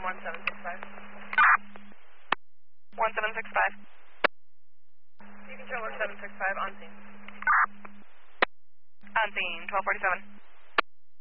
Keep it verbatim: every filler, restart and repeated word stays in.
one seven six five. one seven six five. You can show one seven six five on scene. On scene, twelve forty-seven.